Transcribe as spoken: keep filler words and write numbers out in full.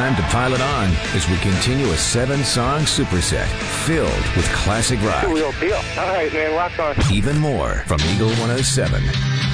time to pile it on as we continue a seven-song superset filled with classic rock. Real deal. All right, man, rock on. Even more from Eagle one oh seven.